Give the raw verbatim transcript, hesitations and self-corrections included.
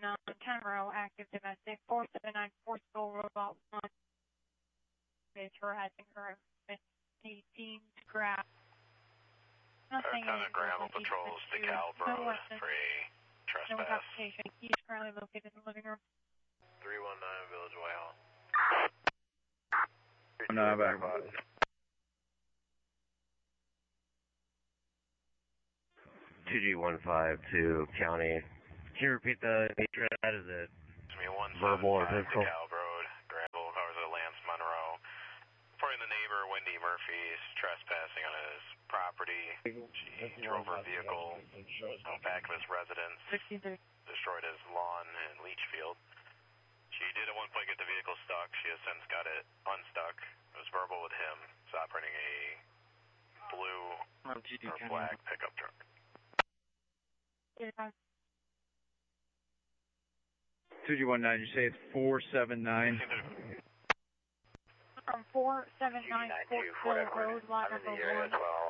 nine, Camaro, active domestic, four seven nine, four School Robot one. Is harassing her. eighteen to grab. Nothing Lieutenant Gravel patrols DeKalb Road, free trespass. No intoxication. He's currently located in the living room. three one nine Village Whitehall. No, back body. two G one five two County. Can you repeat the nature of that? Is it verbal or physical? DeKalb Road, Gravel, covers of Lance Monroe. Reporting the neighbor, Wendy Murphy's trespassing on his property. She drove her vehicle out back of his residence, destroyed his lawn in Leachfield. She did at one point get the vehicle stuck. She has since got it unstuck. It was verbal with him. He's operating a blue or black pickup truck. two G one nine, you say it's four seven nine? From four seven nine Fort Hill Road, lot number one.